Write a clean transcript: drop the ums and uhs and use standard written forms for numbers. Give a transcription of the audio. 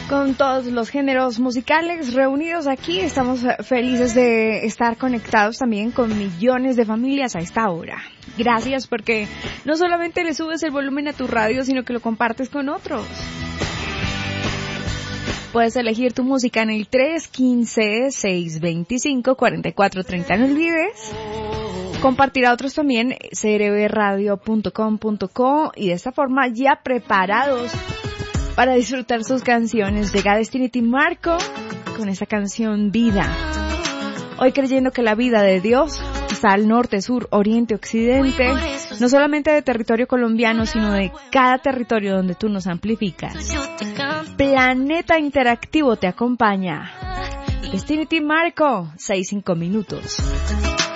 Con todos los géneros musicales reunidos aquí, estamos felices de estar conectados también con millones de familias a esta hora. Gracias porque no solamente le subes el volumen a tu radio, sino que lo compartes con otros. Puedes elegir tu música en el 315-625-4430. No olvides compartir a otros también, crbradio.com.co, y de esta forma ya preparados para disfrutar sus canciones. Llega Destiny Team Marco con esa canción Vida. Hoy creyendo que la vida de Dios está al norte, sur, oriente, occidente, no solamente de territorio colombiano, sino de cada territorio donde tú nos amplificas. Planeta Interactivo te acompaña. Destiny Team Marco, 6-5 minutos.